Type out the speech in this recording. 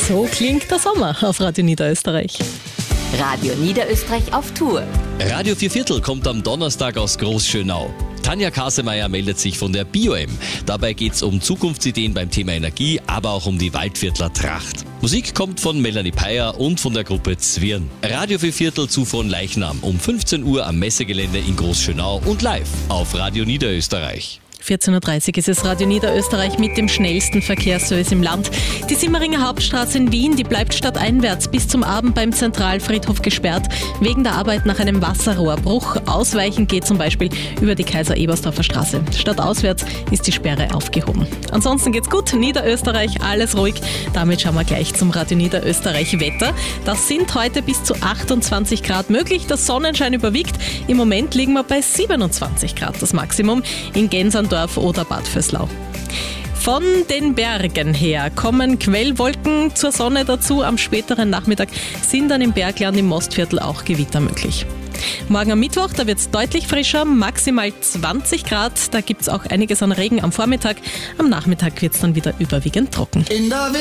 So klingt der Sommer auf Radio Niederösterreich. Radio Niederösterreich auf Tour. Radio 4/4 kommt am Donnerstag aus Großschönau. Tanja Kasemeyer meldet sich von der BioM. Dabei geht es um Zukunftsideen beim Thema Energie, aber auch um die Waldviertler Tracht. Musik kommt von Melanie Peyer und von der Gruppe Zwirn. Radio 4/4 zu von Leichnam um 15 Uhr am Messegelände in Großschönau und live auf Radio Niederösterreich. 14.30 Uhr ist es Radio Niederösterreich mit dem schnellsten Verkehrsservice im Land. Die Simmeringer Hauptstraße in Wien, die bleibt stadteinwärts bis zum Abend beim Zentralfriedhof gesperrt, wegen der Arbeit nach einem Wasserrohrbruch. Ausweichen geht zum Beispiel über die Kaiser-Ebersdorfer Straße. Stadtauswärts ist die Sperre aufgehoben. Ansonsten geht's gut, Niederösterreich, alles ruhig. Damit schauen wir gleich zum Radio Niederösterreich Wetter. Das sind heute bis zu 28 Grad möglich, der Sonnenschein überwiegt. Im Moment liegen wir bei 27 Grad, das Maximum in Gensandorf oder Bad Vöslau. Von den Bergen her kommen Quellwolken zur Sonne dazu. Am späteren Nachmittag sind dann im Bergland im Mostviertel auch Gewitter möglich. Morgen am Mittwoch, da wird es deutlich frischer, maximal 20 Grad. Da gibt es auch einiges an Regen am Vormittag. Am Nachmittag wird es dann wieder überwiegend trocken.